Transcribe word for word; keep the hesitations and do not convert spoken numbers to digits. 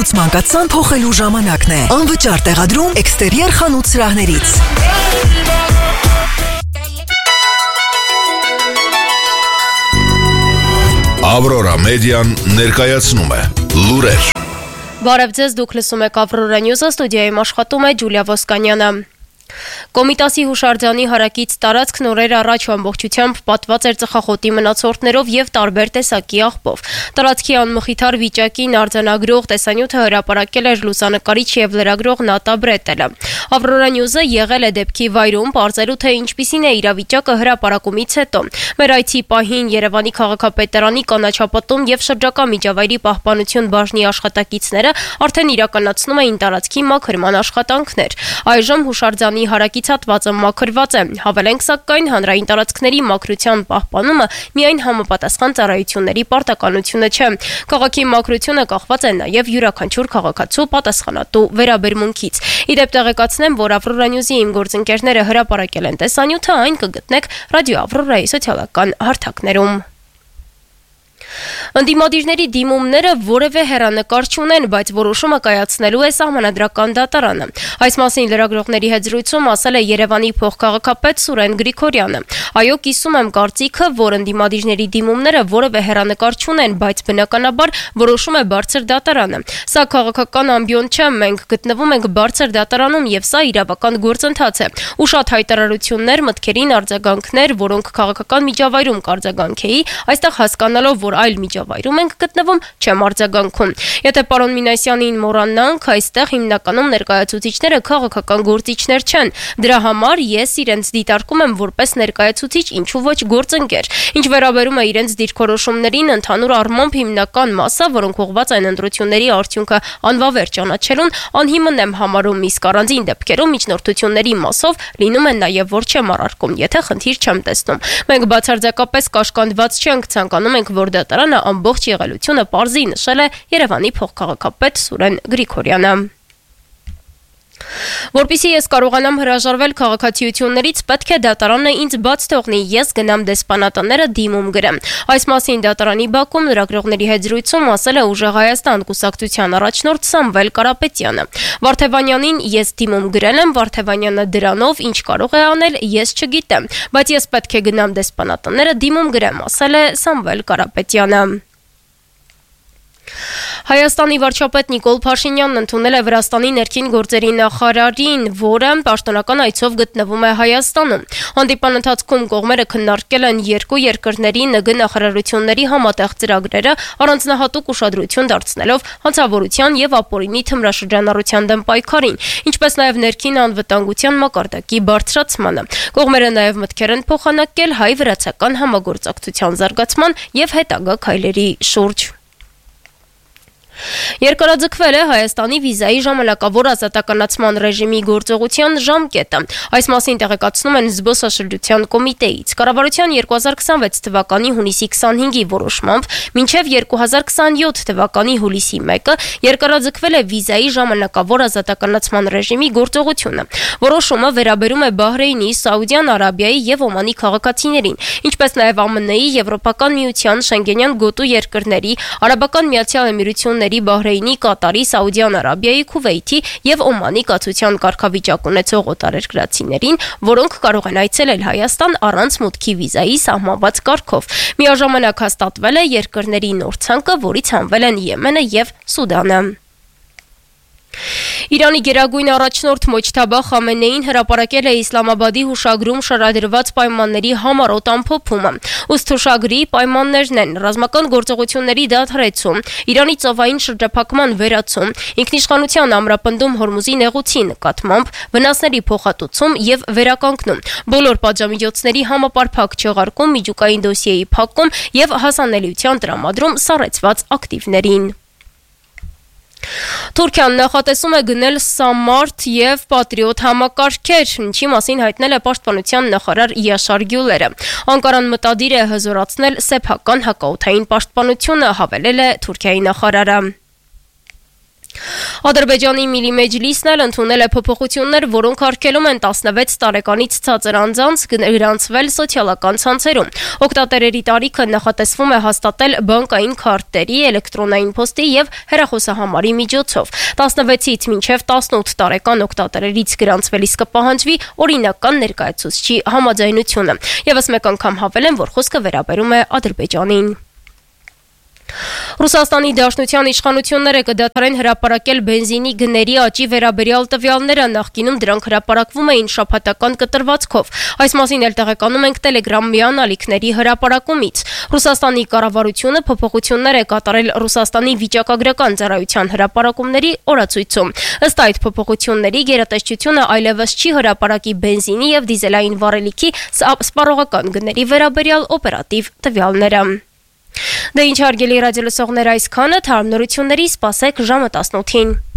խանութ մանկացան փոխելու ժամանակն է։ Անվճար տեղադրում էքստերիեր խանութ սրահներից։ Ավրորա մեդիան ներկայացնում է լուրեր։ Բարև ձեզ, դուք լսում եք Ավրորա Նյուզը, ստուդիայում աշխատում է Ջուլիա Ոսկանյանը։ Կոմիտասի հուշարձանի հարակից տարածքն օրեր առաջ ամբողջությամբ պատված էր ծխախոտի մնացորդներով եւ տարբեր տեսակի աղբով։ Տարածքի անմխիթար վիճակին արձանագրող տեսանյութը հրապարակել էր լուսանկարիչ եւ լրագրող Նատա Բրետելը։ Ավրորա Նյուզը եղել է դեպքի վայրում, բարձելու թե ինչպիսին է իրավիճակը հրապարակումից հետո։ Մեր այցի պահին Երևանի քաղաքապետարանի կանաչապատում եւ շրջակա միջավայրի պահպանություն բաժնի աշխատակիցները արդեն իրականացնում էին տարածքի մաքրման աշխատանքներ։ Այժմ հուշարձանի հարակից հատվածը մաքրված է։ Հավելենք սակայն հանրային տարածքների մաքրության պահպանումը միայն համապատասխան ծառայությունների պարտականությունը չէ։ Քաղաքի մաքրությունը կախված է նաև յուրաքանչյուր քաղաքացու պատասխանատու վերաբերմունքից։ Իդեպ տեղեկացնեմ, որ Ավրորա Նյուզի իմ գործընկերները հրապարակել են տեսանյութը, այն կգտնեք Ռադիո Ավրորայի սոցիալական հարթակներում։ Ընդդիմադիրների դիմումները որևէ հեռանկար չունեն, բայց որոշումը կայացնելու է սահմանադրական դատարանը։ Այս մասին լրագրողների հետ զրույցում ասել է Երևանի փոխքաղաքապետ Սուրեն Գրիգորյանը։ Այո, կիսում եմ կարծիքը, որ ընդդիմադիրների դիմումները որևէ հեռանկար չունեն, բայց բնականաբար որոշում է բարձր դատարանը։ Սա քաղաքական ամբիոն չէ, մենք գտնվում ենք բարձր դատարանում եւ սա իրավական գործընթաց է։ Ու շատ հայտարարություններ, մտքերին արձագանքներ, որոնք քաղաքական միջավայրում կարձագանքեի, այստեղ հասկանալով, որ այլ միջավայրում ենք գտնվում, չեմ արձագանքում։ Եթե պարոն Մինասյանին մոռանանք, այստեղ հիմնականում ներկայացուցիչները քաղաքական գործիչներ չեն։ Դրա համար ես իրենց դիտարկում եմ որպես ներկայացուցիչ, ինչու ոչ գործընկեր։ Ինչ վերաբերում է իրենց դիրքորոշումներին, ընդհանուր առմամբ հիմնական մասը, որոնք ուղղված են ընտրությունների արդյունքը անվավեր ճանաչելուն, անհիմն եմ համարում, իսկ առանձին դեպքերում միջնորդությունների մասով լինում են նաև որ չեմ առարկում, եթե խնդիր չեմ տեսնում։ Մենք բացարձակապես կաշկանդված չենք, ցանկանում ենք, որ դատարանը ամբողջ եղելությունը պարզի, նշել է Երևանի փոխքաղաքապետ Սուրեն Գրիգորյանը։ Որպեսզի ես կարողանամ հրաժարվել քաղաքացիություններից, պետք է դատարանը ինձ բաց թողնի, ես գնամ դեսպանատները դիմում գրեմ։ Այս մասին դատարանի բակում լրագրողների հետ զրույցում ասել է Ուժեղ Հայաստան կուսակցության առաջնորդ Սամվել Կարապետյանը։ Վարդևանյանին ես դիմում գրել եմ, Վարդևանյանը դրանով ինչ կարող է անել, ես չգիտեմ, բայց ես պետք է գնամ դեսպանատները դիմում գրեմ, ասել է Սամվել Կարապետյանը։ Հայաստանի վարչապետ Նիկոլ Փաշինյանն ընդունել է Վրաստանի ներքին գործերի նախարարին, որը պաշտոնական այցով գտնվում է Հայաստանում։ Հանդիպան ընթացքում կողմերը քննարկել են երկու երկրների ՆԳ նախարարությունների համատեղ ծրագրերը, առանձնահատուկ ուշադրություն դարձնելով հանցավորության եւ ապօրինի թմրաշրջանառության դեմ պայքարին, ինչպես նաեւ ներքին անվտանգության մակարդակի բարձրացմանը։ Կողմերը նաեւ մտքեր են փոխանակել հայ-վրացական համագործակցության զարգացման եւ հետագա քայլերի շուրջ։ Երկարաձգվել է Հայաստանի վիզայի ժամանակավոր ազատականացման ռեժիմի գործողության ժամկետը։ Այս մասին տեղեկացնում են զբոսաշրջության կոմիտեից։ Կառավարության երկու հազար քսանվեց թվականի հունիսի քսանհինգի որոշմամբ մինչև երկու հազար քսանյոթ թվականի հուլիսի մեկը երկարաձգվել է վիզայի ժամանակավոր ազատականացման ռեժիմի գործողությունը։ Որոշումը վերաբերում է Բահրեյնի, Սաուդյան Արաբիայի եւ Օմանի քաղաքացիներին, ինչպես նաեւ ԱՄՆ-ի, Եվրոպական միության, Շենգենյան գոտու երկրների, Արաբական Միացյալ Էմիրությունների, Բահրեյնի, Կատարի, Սաուդյան Արաբիայի, Քուվեյթի եւ Օմանի կացության կարգավիճակ ունեցող օտարերկրացիներին, որոնք կարող են այցելել Հայաստան առանց մուտքի վիզայի սահմանված կարգով։ Միաժամանակ հաստատվել է երկրների նոր ցանկը, որից հանվել են Եմենը եւ Սուդանը։ Իրանի գերագույն առաջնորդ Մոջթաբա Խամենեին հրապարակել է Իսլամաբադի հուշագրում շարադրված պայմանների համառոտ ամփոփումը։ Ըստ հուշագրի պայմաններն են ռազմական գործողությունների դադարեցում, Իրանի ծովային շրջափակման վերացում, ինքնիշխանության ամրապնդում Հորմուզի նեղուցի նկատմամբ, վնասների փոխհատուցում եւ վերականգնում, բոլոր պատժամիջոցների համապարփակ չեղարկում, միջուկային դոսիեի փակում եւ հասանելիության տրամադրում սառեցված ակտիվներին։ Թուրքիան նախատեսում է գնել Սամարթ եւ Պատրիոտ համակարգեր, ինչի մասին հայտնել է պաշտպանության նախարար Յաշար Գյուլերը։ Անկարան մտադիր է հզորացնել սեփական հակաօդային պաշտպանությունը, հավելել է Թուրքիայի նախարարը։ Ադրբեջանի Միլի Մեջլիսն էլ ընդունել է փոփոխություններ, որոնք արգելում են տասնվեց տարեկանից ցածր անձանց գրանցվել սոցիալական ցանցերում։ Օգտատերերի տարիքը նախատեսվում է հաստատել բանկային քարտերի, էլեկտրոնային փոստի եւ հեռախոսահամարի միջոցով։ տասնվեցից մինչեւ տասնութ տարեկան օգտատերերից գրանցվելիս կպահանջվի օրինական ներկայացուցչի համաձայնությունը։ Եվս մեկ անգամ հավելեն, որ խոսքը վերաբերում է Ադրբեջանին։ Ռուսաստանի Դաշնության իշխանությունները կդադարեն հրապարակել բենզինի գների աճի վերաբերյալ տվյալները, նախկինում դրանք հրապարակվում էին շաբաթական կտրվածքով։ Այս մասին էլ տեղեկանում ենք Telegram-ի անալիքների հրապարակումից։ Ռուսաստանի կառավարությունը փոփոխություններ է կատարել Ռուսաստանի վիճակագրական ծառայության հրապարակումների օրացույցում։ Ըստ այդ փոփոխությունների գերատեսչությունը այլևս չի հրապարակի բենզինի եւ դիզելային վառելիքի սպառողական գների վերաբերյալ օպերատիվ տվյալները։ Դե ինչ հարգելի ռադիոլսողներ, այսքանը, թարմ նորությունների սպասեք ժամը տասնութին։